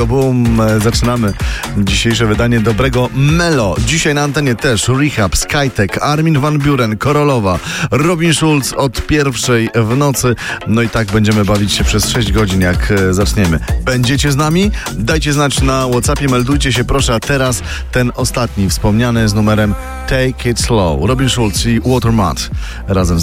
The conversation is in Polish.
Boom, zaczynamy dzisiejsze wydanie dobrego Melo. Dzisiaj na antenie też Rehab, Skytech, Armin van Buuren, Korolowa, Robin Schulz od pierwszej w nocy. No i tak będziemy bawić się przez 6 godzin, jak zaczniemy. Będziecie z nami? Dajcie znać na WhatsAppie, meldujcie się proszę, a teraz ten ostatni wspomniany z numerem Take It Slow. Robin Schulz i Watermat razem z